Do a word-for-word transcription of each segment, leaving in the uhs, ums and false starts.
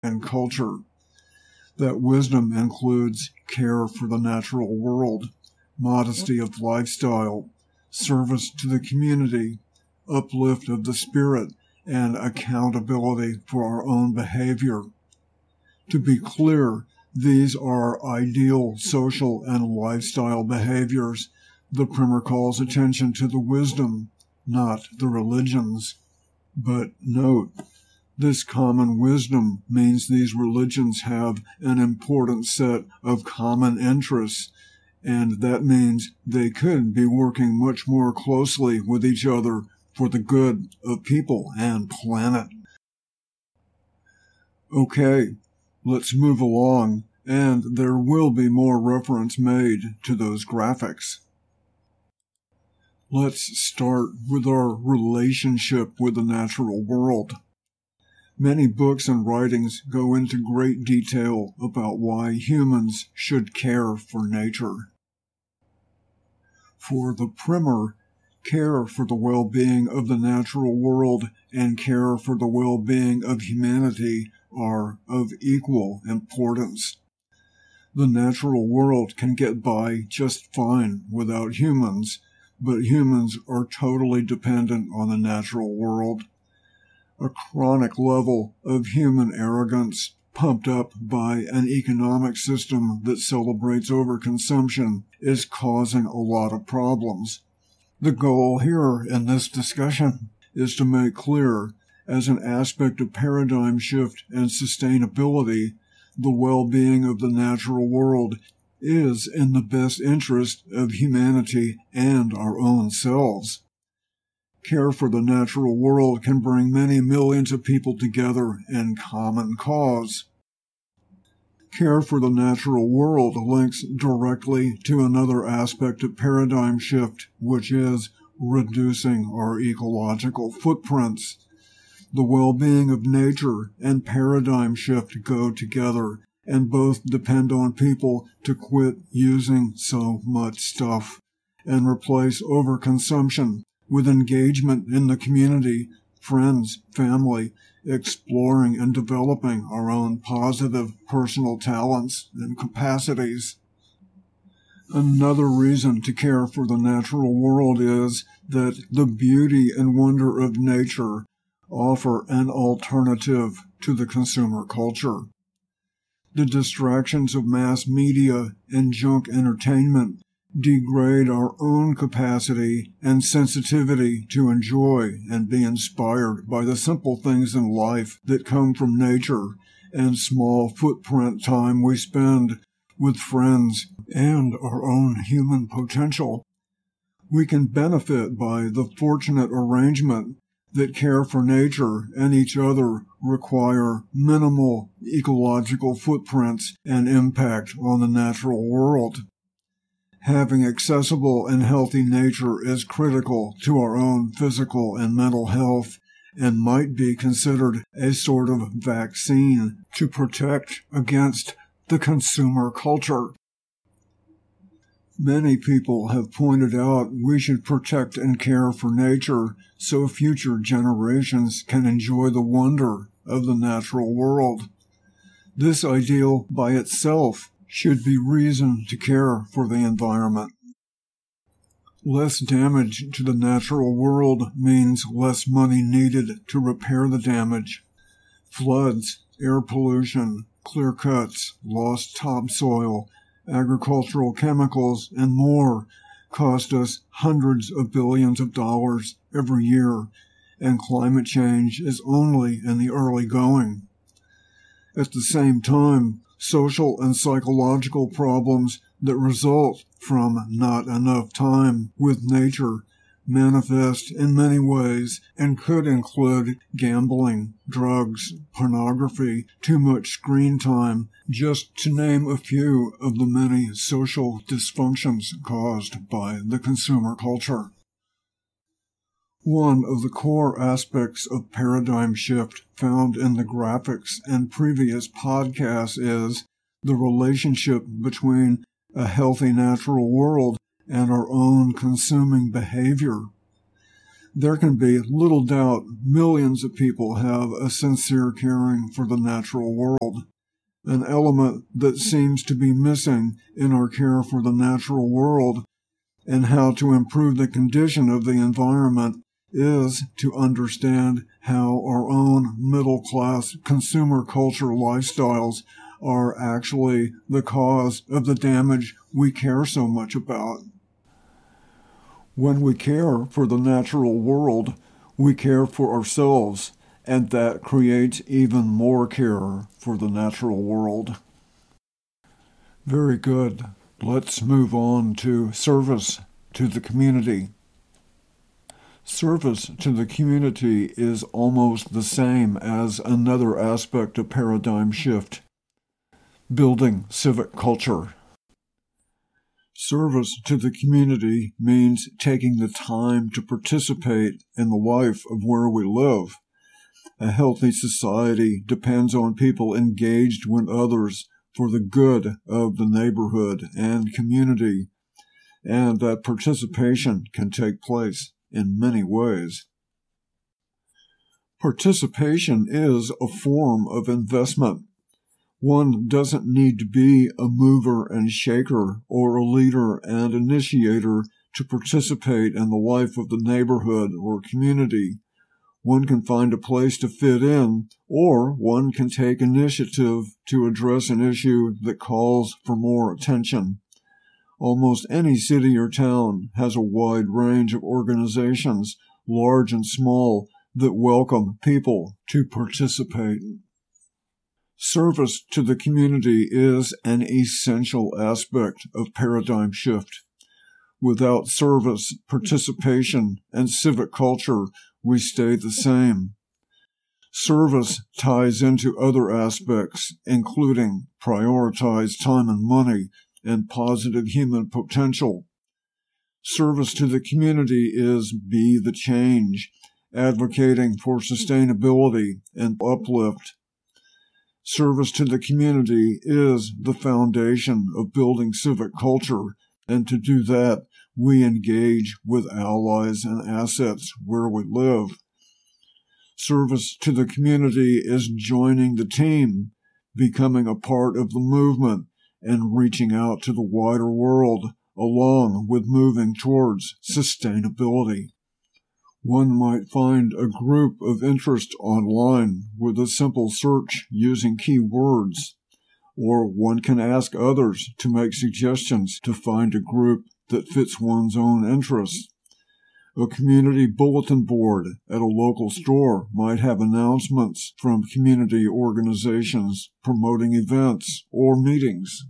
and culture. That wisdom includes care for the natural world, modesty of lifestyle, service to the community, uplift of the spirit, and accountability for our own behavior. To be clear, these are ideal social and lifestyle behaviors. The primer calls attention to the wisdom, not the religions. But note, this common wisdom means these religions have an important set of common interests, and that means they could be working much more closely with each other for the good of people and planet. Okay, let's move along, and there will be more reference made to those graphics. Let's start with our relationship with the natural world. Many books and writings go into great detail about why humans should care for nature. For the primer, care for the well-being of the natural world and care for the well-being of humanity are of equal importance. The natural world can get by just fine without humans, but humans are totally dependent on the natural world. A chronic level of human arrogance pumped up by an economic system that celebrates overconsumption is causing a lot of problems. The goal here in this discussion is to make clear, as an aspect of paradigm shift and sustainability, the well-being of the natural world is in the best interest of humanity and our own selves. Care for the natural world can bring many millions of people together in common cause. Care for the natural world links directly to another aspect of paradigm shift, which is reducing our ecological footprints. The well-being of nature and paradigm shift go together, and both depend on people to quit using so much stuff and replace overconsumption with engagement in the community, friends, family, exploring and developing our own positive personal talents and capacities. Another reason to care for the natural world is that the beauty and wonder of nature offer an alternative to the consumer culture. The distractions of mass media and junk entertainment degrade our own capacity and sensitivity to enjoy and be inspired by the simple things in life that come from nature and small footprint time we spend with friends and our own human potential. We can benefit by the fortunate arrangement that care for nature and each other require minimal ecological footprints and impact on the natural world. Having accessible and healthy nature is critical to our own physical and mental health and might be considered a sort of vaccine to protect against the consumer culture. Many people have pointed out we should protect and care for nature so future generations can enjoy the wonder of the natural world. This ideal by itself should be reason to care for the environment. Less damage to the natural world means less money needed to repair the damage. Floods, air pollution, clear cuts, lost topsoil, agricultural chemicals, and more cost us hundreds of billions of dollars every year, and climate change is only in the early going. At the same time, social and psychological problems that result from not enough time with nature manifest in many ways and could include gambling, drugs, pornography, too much screen time, just to name a few of the many social dysfunctions caused by the consumer culture. One of the core aspects of paradigm shift found in the graphics and previous podcasts is the relationship between a healthy natural world and our own consuming behavior. There can be little doubt millions of people have a sincere caring for the natural world. An element that seems to be missing in our care for the natural world and how to improve the condition of the environment is to understand how our own middle-class consumer culture lifestyles are actually the cause of the damage we care so much about. When we care for the natural world, we care for ourselves, and that creates even more care for the natural world. Very good. Let's move on to service to the community. Service to the community is almost the same as another aspect of paradigm shift: building civic culture. Service to the community means taking the time to participate in the life of where we live. A healthy society depends on people engaged with others for the good of the neighborhood and community, and that participation can take place in many ways. Participation is a form of investment. One doesn't need to be a mover and shaker or a leader and initiator to participate in the life of the neighborhood or community. One can find a place to fit in, or one can take initiative to address an issue that calls for more attention. Almost any city or town has a wide range of organizations, large and small, that welcome people to participate. Service to the community is an essential aspect of paradigm shift. Without service, participation, and civic culture, we stay the same. Service ties into other aspects, including prioritized time and money and positive human potential. Service to the community is be the change, advocating for sustainability and uplift. Service to the community is the foundation of building civic culture, and to do that, we engage with allies and assets where we live. Service to the community is joining the team, becoming a part of the movement, and reaching out to the wider world, along with moving towards sustainability. One might find a group of interest online with a simple search using keywords, or one can ask others to make suggestions to find a group that fits one's own interests. A community bulletin board at a local store might have announcements from community organizations promoting events or meetings.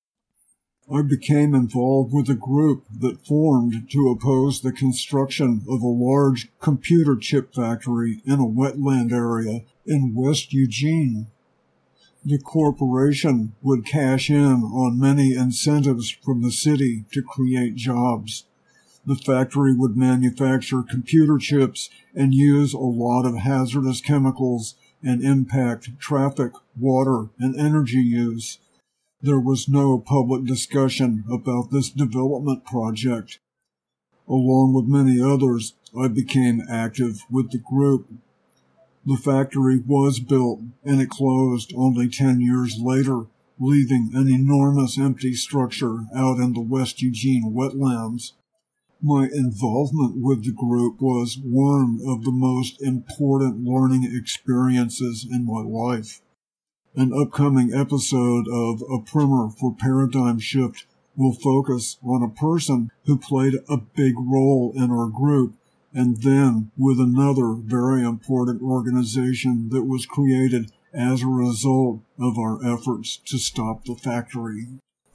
I became involved with a group that formed to oppose the construction of a large computer chip factory in a wetland area in West Eugene. The corporation would cash in on many incentives from the city to create jobs. The factory would manufacture computer chips and use a lot of hazardous chemicals and impact traffic, water, and energy use. There was no public discussion about this development project. Along with many others, I became active with the group. The factory was built, and it closed only ten years later, leaving an enormous empty structure out in the West Eugene wetlands. My involvement with the group was one of the most important learning experiences in my life. An upcoming episode of A Primer for Paradigm Shift will focus on a person who played a big role in our group, and then with another very important organization that was created as a result of our efforts to stop the factory.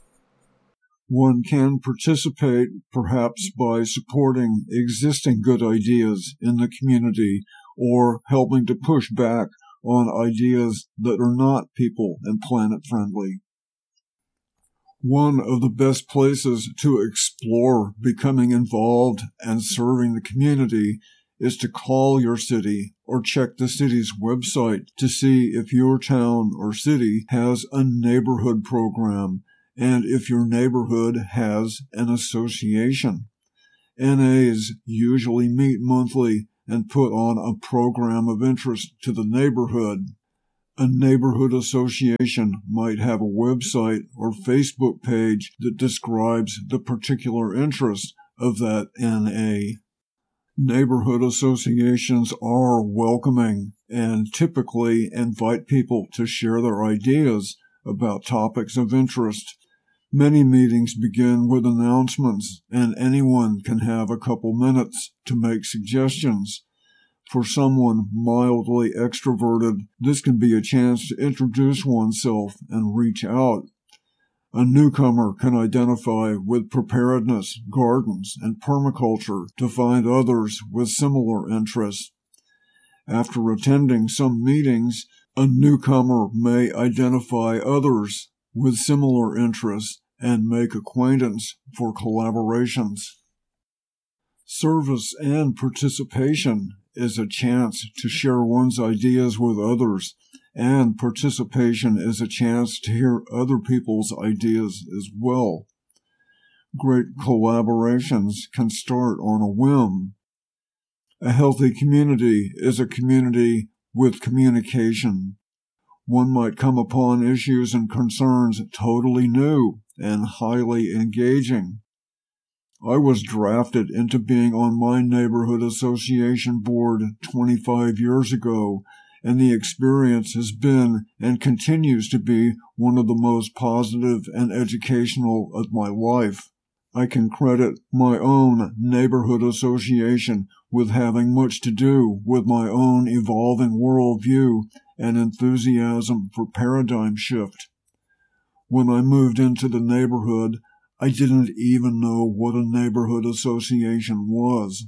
One can participate perhaps by supporting existing good ideas in the community or helping to push back on ideas that are not people and planet friendly. One of the best places to explore becoming involved and serving the community is to call your city or check the city's website to see if your town or city has a neighborhood program and if your neighborhood has an association. N As usually meet monthly and put on a program of interest to the neighborhood. A neighborhood association might have a website or Facebook page that describes the particular interest of that N A. Neighborhood associations are welcoming and typically invite people to share their ideas about topics of interest. Many meetings begin with announcements, and anyone can have a couple minutes to make suggestions. For someone mildly extroverted, this can be a chance to introduce oneself and reach out. A newcomer can identify with preparedness, gardens, and permaculture to find others with similar interests. After attending some meetings, a newcomer may identify others with similar interests and make acquaintance for collaborations. Service and participation is a chance to share one's ideas with others, and participation is a chance to hear other people's ideas as well. Great collaborations can start on a whim. A healthy community is a community with communication. One might come upon issues and concerns totally new and highly engaging. I was drafted into being on my neighborhood association board twenty-five years ago, and the experience has been and continues to be one of the most positive and educational of my life. I can credit my own neighborhood association with having much to do with my own evolving worldview and enthusiasm for paradigm shift. When I moved into the neighborhood, I didn't even know what a neighborhood association was.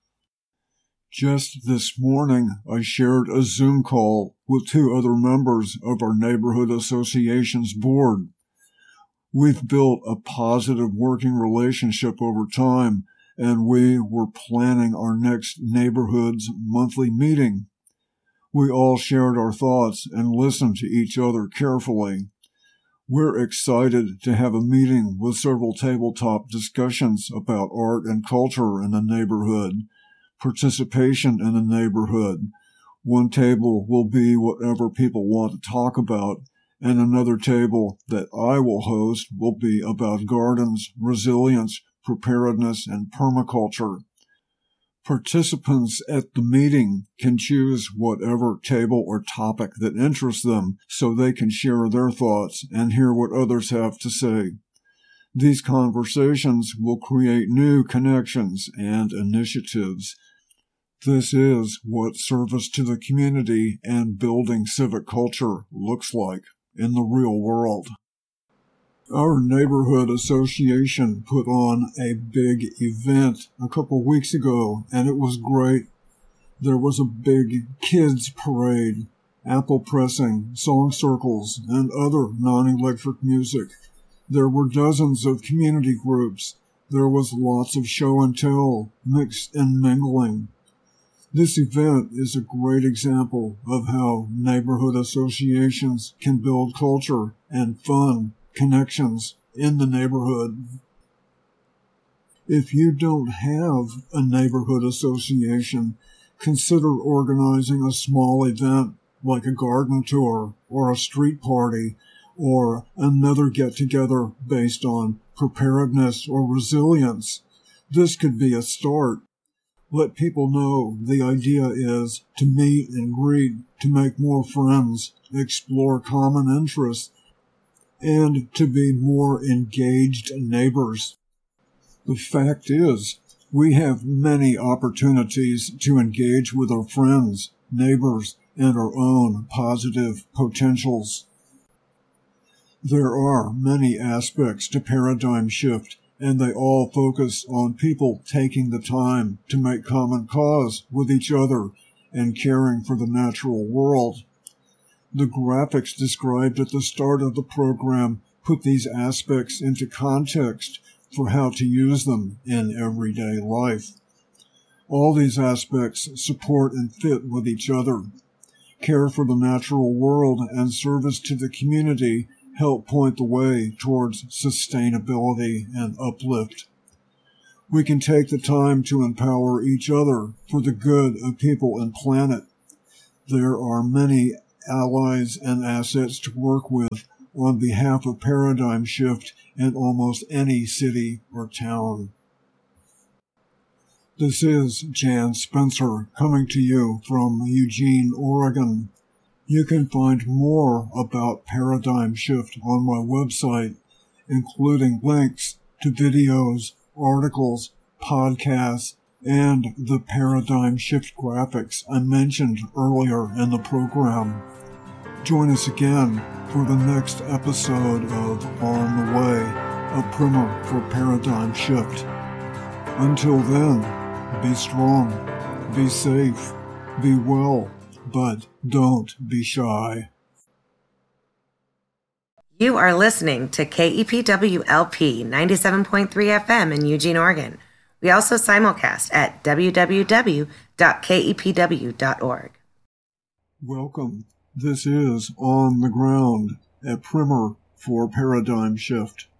Just this morning, I shared a Zoom call with two other members of our neighborhood association's board. We've built a positive working relationship over time, and we were planning our next neighborhood's monthly meeting. We all shared our thoughts and listened to each other carefully. We're excited to have a meeting with several tabletop discussions about art and culture in the neighborhood, participation in the neighborhood. One table will be whatever people want to talk about, and another table that I will host will be about gardens, resilience, preparedness, and permaculture. Participants at the meeting can choose whatever table or topic that interests them so they can share their thoughts and hear what others have to say. These conversations will create new connections and initiatives. This is what service to the community and building civic culture looks like in the real world. Our neighborhood association put on a big event a couple weeks ago, and it was great. There was a big kids parade, apple pressing, song circles, and other non-electric music. There were dozens of community groups. There was lots of show and tell, mixed and mingling. This event is a great example of how neighborhood associations can build culture and fun connections in the neighborhood. If you don't have a neighborhood association, consider organizing a small event like a garden tour or a street party or another get-together based on preparedness or resilience. This could be a start. Let people know the idea is to meet and greet, to make more friends, explore common interests, and to be more engaged neighbors. The fact is, we have many opportunities to engage with our friends, neighbors, and our own positive potentials. There are many aspects to paradigm shift, and they all focus on people taking the time to make common cause with each other and caring for the natural world. The graphics described at the start of the program put these aspects into context for how to use them in everyday life. All these aspects support and fit with each other. Care for the natural world and service to the community help point the way towards sustainability and uplift. We can take the time to empower each other for the good of people and planet. There are many allies and assets to work with on behalf of Paradigm Shift in almost any city or town. This is Jan Spencer coming to you from Eugene, Oregon. You can find more about Paradigm Shift on my website, including links to videos, articles, podcasts, and the Paradigm Shift graphics I mentioned earlier in the program. Join us again for the next episode of On the Way, a primer for Paradigm Shift. Until then, be strong, be safe, be well, but don't be shy. You are listening to K E P W L P ninety-seven point three F M in Eugene, Oregon. We also simulcast at w w w dot k e p w dot org. Welcome. This is On the Ground, a primer for Paradigm Shift.